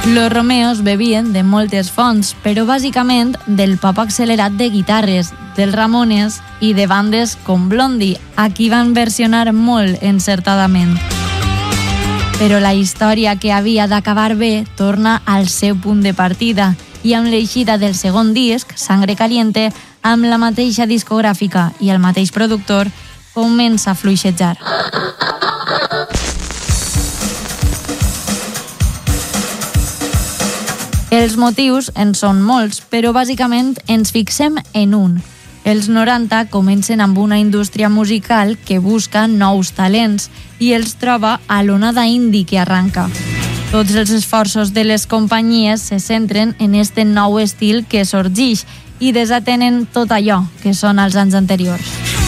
Los Romeos bevien de moltes fonts, però bàsicament del pop accelerat de guitarres, dels Ramones i de bandes com Blondie, a qui van versionar molt encertadament. Però la història que havia d'acabar bé torna al seu punt de partida i amb l'eixida del segon disc, Sangre Caliente, amb la mateixa discogràfica i el mateix productor, comença a fluixejar. Els motius en són molts, però bàsicament ens fixem en un. Els 90 comencen amb una indústria musical que busca nous talents i els troba a l'onada indie que arranca. Tots els esforços de les companyies se centren en este nou estil que sorgeix i desatenen tot allò que són els anys anteriors.